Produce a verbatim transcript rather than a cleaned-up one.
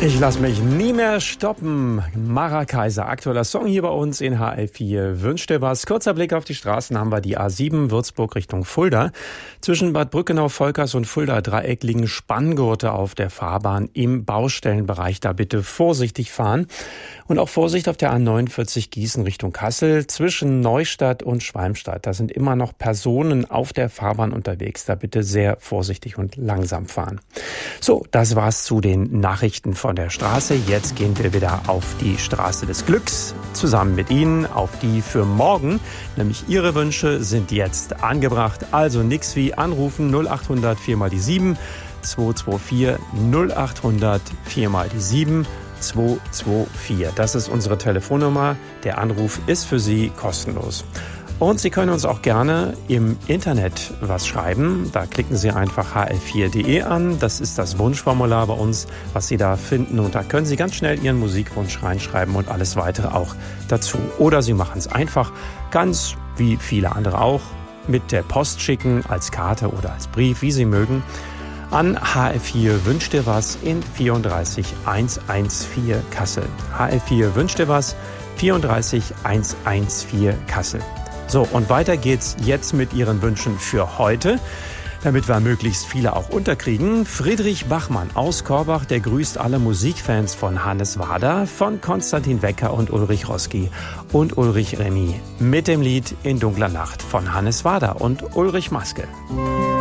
Ich lasse mich nie mehr stoppen. Mara Kaiser, aktueller Song hier bei uns in H L vier. Wünsch dir was? Kurzer Blick auf die Straßen haben wir die A sieben Würzburg Richtung Fulda. Zwischen Bad Brückenau, Volkers und Fulda Dreieck liegen Spanngurte auf der Fahrbahn im Baustellenbereich. Da bitte vorsichtig fahren. Und auch Vorsicht auf der A neunundvierzig Gießen Richtung Kassel. Zwischen Neustadt und Schwalmstadt. Da sind immer noch Personen auf der Fahrbahn unterwegs. Da bitte sehr vorsichtig und langsam fahren. So, das war's zu den Nachrichten von der Straße. Jetzt gehen wir wieder auf die Straße des Glücks. Zusammen mit Ihnen auf die für morgen. Nämlich Ihre Wünsche sind jetzt angebracht. Also nix wie anrufen null acht hundert vier mal die sieben zwei zwei vier null acht hundert vier mal die sieben zwei zwei vier. Das ist unsere Telefonnummer. Der Anruf ist für Sie kostenlos. Und Sie können uns auch gerne im Internet was schreiben. Da klicken Sie einfach h l vier punkt d e an. Das ist das Wunschformular bei uns, was Sie da finden. Und da können Sie ganz schnell Ihren Musikwunsch reinschreiben und alles weitere auch dazu. Oder Sie machen es einfach, ganz wie viele andere auch, mit der Post schicken, als Karte oder als Brief, wie Sie mögen, an H L vier Wünsch dir was in vierunddreißig hundertvierzehn Kassel. H L vier Wünsch dir was, vierunddreißig hundertvierzehn Kassel. So, und weiter geht's jetzt mit Ihren Wünschen für heute, damit wir möglichst viele auch unterkriegen. Friedrich Bachmann aus Korbach, der grüßt alle Musikfans von Hannes Wader, von Konstantin Wecker und Ulrich Roski und Ulrich Remy mit dem Lied In dunkler Nacht von Hannes Wader und Ulrich Maske.